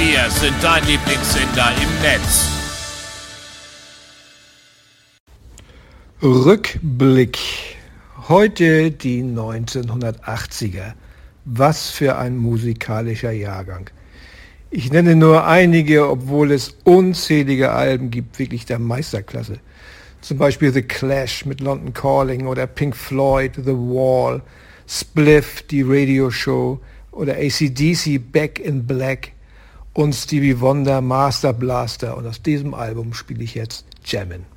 Wir sind dein Lieblingssender im Netz. Rückblick. Heute die 1980er. Was für ein musikalischer Jahrgang. Ich nenne nur einige, obwohl es unzählige Alben gibt, wirklich der Meisterklasse. Zum Beispiel The Clash mit London Calling oder Pink Floyd, The Wall, Spliff, die Radio-Show oder AC/DC, Back in Black und Stevie Wonder, Master Blaster. Und aus diesem Album spiele ich jetzt Jammin'.